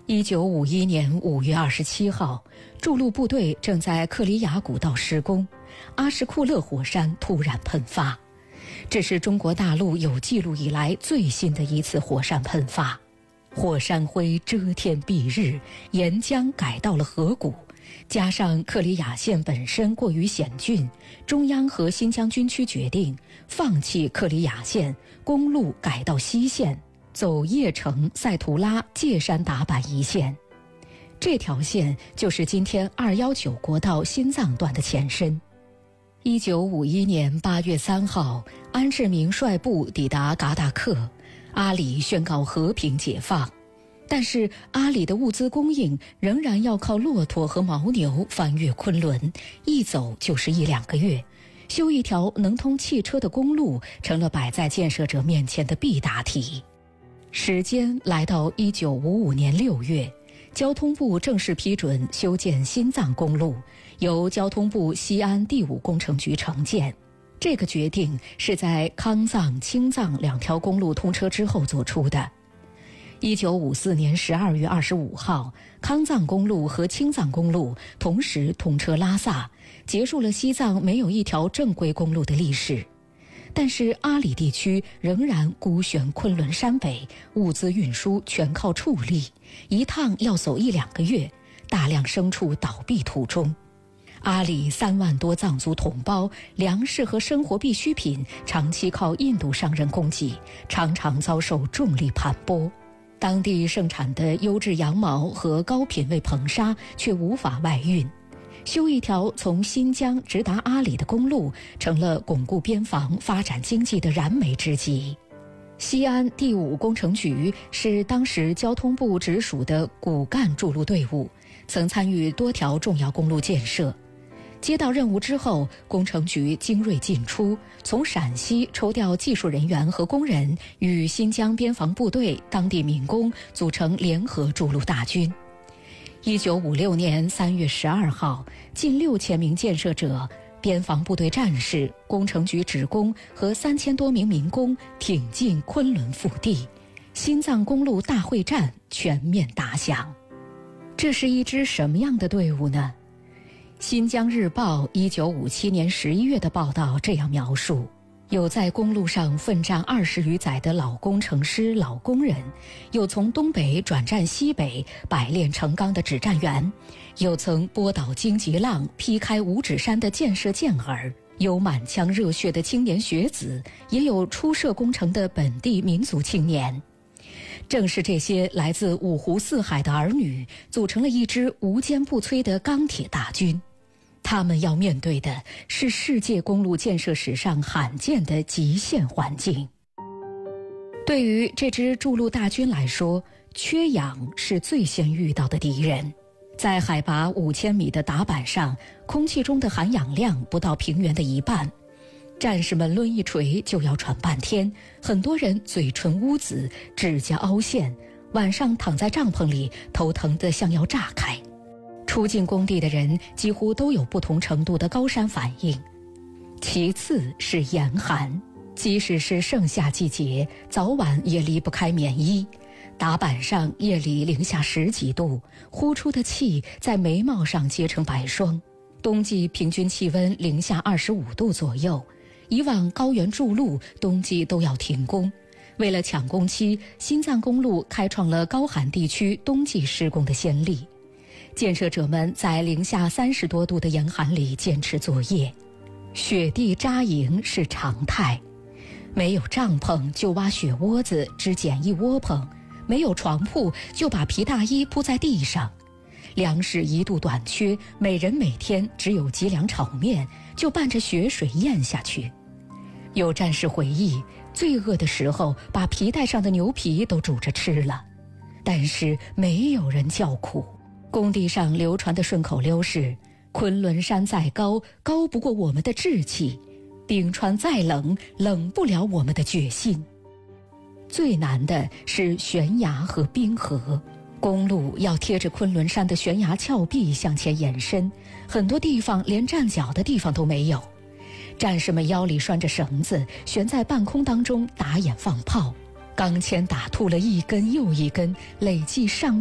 1951年5月27号，筑路部队正在克里雅古道施工，阿什库勒火山突然喷发，这是中国大陆有记录以来最新的一次火山喷发。火山灰遮天蔽日，岩浆改到了河谷，加上克里雅县本身过于险峻，中央和新疆军区决定放弃克里雅县，公路改到西线，走叶城赛图拉界山达坂一线。这条线就是今天219国道新藏段的前身。1951年8月3号，安志明率部抵达嘎达克，阿里宣告和平解放。但是阿里的物资供应仍然要靠骆驼和牦牛翻越昆仑，一走就是1-2个月。修一条能通汽车的公路成了摆在建设者面前的必答题。时间来到1955年6月，交通部正式批准修建新藏公路，由交通部西安第5工程局承建。这个决定是在康藏、青藏2条公路通车之后做出的。1954年12月25号，康藏公路和青藏公路同时通车拉萨，结束了西藏没有一条正规公路的历史。但是阿里地区仍然孤悬昆仑山北，物资运输全靠畜力，一趟要走1-2个月，大量牲畜倒闭途中。阿里3万多藏族同胞，粮食和生活必需品长期靠印度商人供给，常常遭受重力盘剥。当地盛产的优质羊毛和高品位硼砂却无法外运。修一条从新疆直达阿里的公路，成了巩固边防、发展经济的燃眉之急。西安第5工程局是当时交通部直属的骨干筑路队伍，曾参与多条重要公路建设。接到任务之后，工程局精锐进出，从陕西抽调技术人员和工人，与新疆边防部队、当地民工组成联合筑路大军。1956年3月12号，近6000名建设者、边防部队战士、工程局职工和3000多名民工挺进昆仑腹地，新藏公路大会战全面打响。这是一支什么样的队伍呢？新疆日报1957年11月的报道这样描述：有在公路上奋战20余载的老工程师、老工人，有从东北转战西北百炼成钢的指战员，有曾拨倒荆棘浪、劈开五指山的建设健儿，有满腔热血的青年学子，也有初涉工程的本地民族青年。正是这些来自五湖四海的儿女，组成了一支无坚不摧的钢铁大军。他们要面对的是世界公路建设史上罕见的极限环境。对于这支筑路大军来说，缺氧是最先遇到的敌人。在海拔5000米的达坂上，空气中的含氧量不到平原的一半，战士们抡一锤就要喘半天，很多人嘴唇乌紫，指甲凹陷，晚上躺在帐篷里，头疼得像要炸开。出进工地的人几乎都有不同程度的高山反应。其次是严寒，即使是盛夏季节，早晚也离不开棉衣。达坂上夜里零下10几度，呼出的气在眉毛上结成白霜。冬季平均气温零下25度左右，以往高原筑路冬季都要停工。为了抢工期，新藏公路开创了高寒地区冬季施工的先例。建设者们在零下30多度的严寒里坚持作业，雪地扎营是常态。没有帐篷就挖雪窝子织简易窝棚，没有床铺就把皮大衣铺在地上。粮食一度短缺，每人每天只有几两炒面，就伴着雪水咽下去。有战士回忆，最饿的时候把皮带上的牛皮都煮着吃了。但是没有人叫苦。工地上流传的顺口溜是：昆仑山再高，高不过我们的志气；冰川再冷，冷不了我们的决心。最难的是悬崖和冰河，公路要贴着昆仑山的悬崖峭壁向前延伸，很多地方连站脚的地方都没有。战士们腰里拴着绳子，悬在半空当中打眼放炮，钢钎打秃了一根又一根，累计上